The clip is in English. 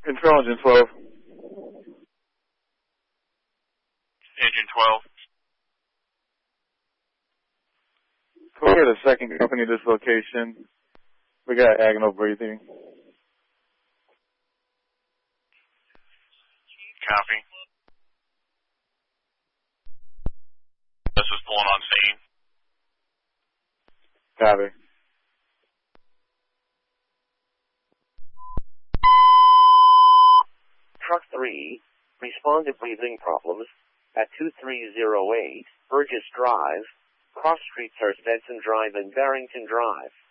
Control engine 12. Engine 12. Can we get a second company to this location? We got agonal breathing. Copy. This is pulling on scene. Copy. Truck 3, respond to breathing problems at 2308 Burgess Drive, cross streets are Stetson Drive and Barrington Drive.